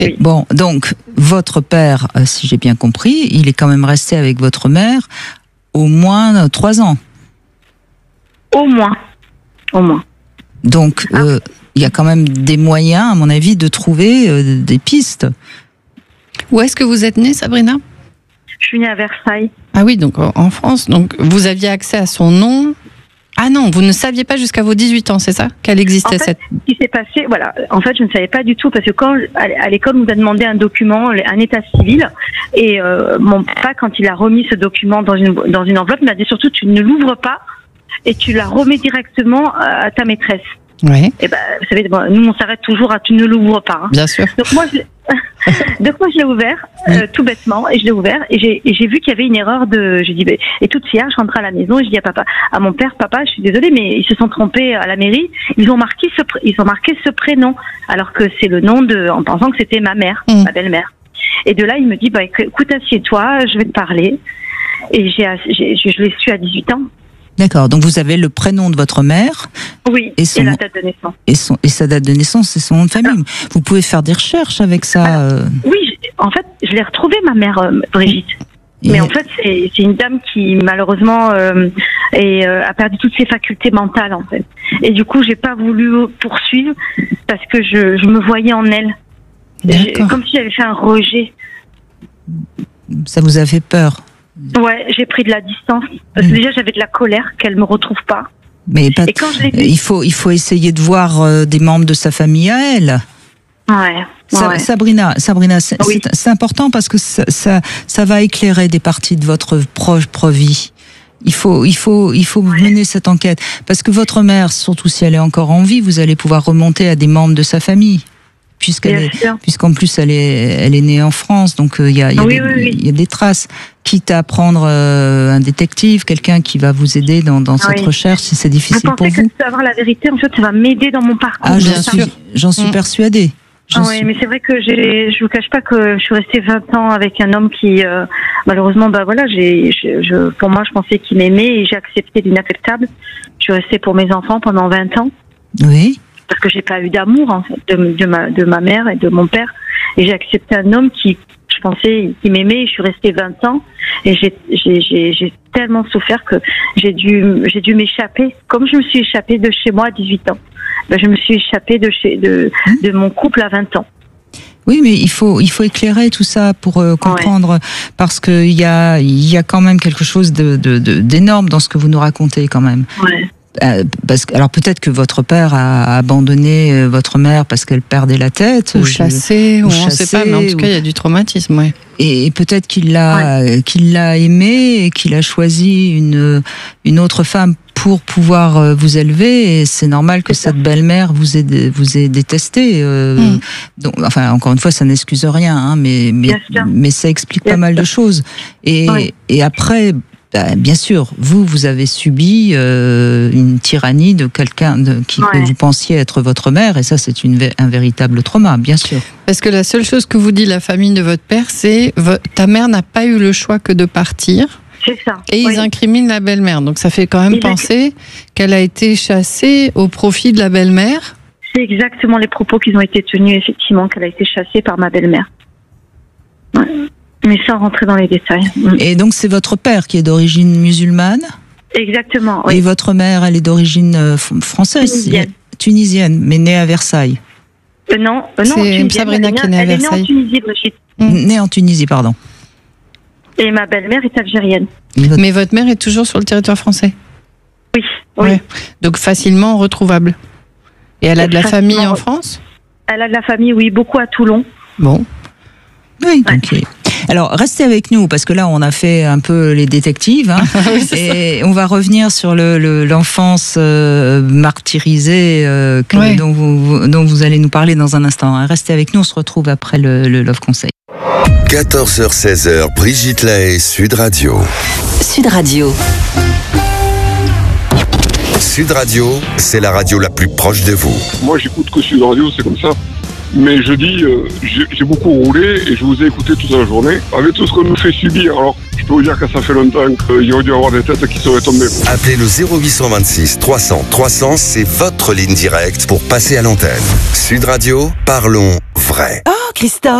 Oui. Bon, donc, votre père, si j'ai bien compris, il est quand même resté avec votre mère au moins 3 ans. Au moins. Donc, il y a quand même des moyens, à mon avis, de trouver des pistes. Où est-ce que vous êtes née, Sabrina ? Je suis née à Versailles. Ah oui, donc en France. Donc, vous aviez accès à son nom. Ah non, vous ne saviez pas jusqu'à vos 18 ans, c'est ça ? Qu'elle existait, En fait, ce qui s'est passé, voilà. En fait, je ne savais pas du tout parce que quand à l'école, on nous a demandé un document, un état civil, et mon papa, quand il a remis ce document dans une enveloppe, il m'a dit surtout tu ne l'ouvres pas et tu la remets directement à ta maîtresse. Oui. Et ben, vous savez, bon, nous on s'arrête toujours à tu ne l'ouvres pas. Hein. Bien sûr. Donc moi, je l'ai ouvert tout bêtement, et je l'ai ouvert et j'ai vu qu'il y avait une erreur j'ai dit et toute fière, je rentre à la maison et je dis à mon père, papa, je suis désolée, mais ils se sont trompés à la mairie, ils ont marqué ce prénom alors que c'est le nom en pensant que c'était ma mère, ma belle-mère. Et de là, il me dit écoute, assieds-toi, je vais te parler. Et je l'ai su à 18 ans. D'accord, donc vous avez le prénom de votre mère. Oui, et la date de naissance. Et sa date de naissance, c'est son nom de famille. Alors, vous pouvez faire des recherches avec ça. Oui, en fait, je l'ai retrouvée, ma mère, Brigitte. Mais en fait, c'est une dame qui, malheureusement, a perdu toutes ses facultés mentales, en fait. Et du coup, j'ai pas voulu poursuivre parce que je me voyais en elle. Comme si j'avais fait un rejet. Ça vous a fait peur? Ouais, j'ai pris de la distance parce que déjà j'avais de la colère qu'elle me retrouve pas. Mais il faut essayer de voir des membres de sa famille à elle. Ouais. Sabrina, c'est important parce que ça va éclairer des parties de votre propre vie. Il faut mener cette enquête parce que votre mère, surtout si elle est encore en vie, vous allez pouvoir remonter à des membres de sa famille. Puisqu'en plus elle est née en France, donc il y a des traces. Quitte à prendre un détective, quelqu'un qui va vous aider dans cette recherche, si c'est difficile pour vous. Je pensais que savoir la vérité, en fait, ça va m'aider dans mon parcours. Ah, j'en suis persuadée. Mais c'est vrai que je vous cache pas que je suis restée 20 ans avec un homme qui, malheureusement, pour moi, je pensais qu'il m'aimait et j'ai accepté l'inacceptable. Je suis restée pour mes enfants pendant 20 ans. Oui. Parce que j'ai pas eu d'amour en fait, de ma mère et de mon père, et j'ai accepté un homme qui, je pensais, qui m'aimait. Je suis restée 20 ans et j'ai tellement souffert que j'ai dû m'échapper, comme je me suis échappée de chez moi à 18 ans. Je me suis échappée de mon couple à 20 ans. Oui, mais il faut éclairer tout ça pour comprendre, parce que il y a quand même quelque chose d'énorme dans ce que vous nous racontez quand même. Ouais. Alors peut-être que votre père a abandonné votre mère parce qu'elle perdait la tête, ou chassé, on ne sait pas, mais en tout cas il y a du traumatisme, ouais. Et peut-être qu'il l'a aimé et qu'il a choisi une autre femme pour pouvoir vous élever, et c'est normal que cette belle-mère vous ait détesté. Donc, enfin, encore une fois, ça n'excuse rien, hein, mais ça explique pas mal de choses. Et après. Bien sûr, vous avez subi une tyrannie de quelqu'un que vous pensiez être votre mère, et ça c'est un véritable trauma, bien sûr. Parce que la seule chose que vous dit la famille de votre père, c'est ta mère n'a pas eu le choix que de partir. C'est ça. Et ils incriminent la belle-mère, donc ça fait quand même penser qu'elle a été chassée au profit de la belle-mère. C'est exactement les propos qui ont été tenus, effectivement, qu'elle a été chassée par ma belle-mère. Ouais. Mais sans rentrer dans les détails. Et donc c'est votre père qui est d'origine musulmane ? Exactement, oui. Et votre mère, elle est d'origine française ? Tunisienne, mais née à Versailles. Non, c'est Sabrina qui est née à Versailles. Elle est née en Tunisie, Brigitte. Née en Tunisie, pardon. Et ma belle-mère est algérienne. Mais votre mère est toujours sur le territoire français ? Oui. Ouais. Donc facilement retrouvable. Et elle a de la famille en France ? Elle a de la famille, oui, beaucoup à Toulon. Bon. Oui, ok. Alors, restez avec nous, parce que là, on a fait un peu les détectives, hein, et on va revenir sur l'enfance martyrisée dont vous allez nous parler dans un instant. Hein. Restez avec nous, on se retrouve après le Love Conseil. 14h-16h, Brigitte Lahaie, Sud Radio. Sud Radio. Sud Radio, c'est la radio la plus proche de vous. Moi, j'écoute que Sud Radio, c'est comme ça. Mais je dis, j'ai beaucoup roulé et je vous ai écouté toute la journée. Avec tout ce qu'on nous fait subir, alors je peux vous dire que ça fait longtemps qu'il y aurait dû avoir des têtes qui seraient tombées. Appelez le 0826 300 300, c'est votre ligne directe pour passer à l'antenne. Sud Radio, parlons vrai. Oh, Christophe!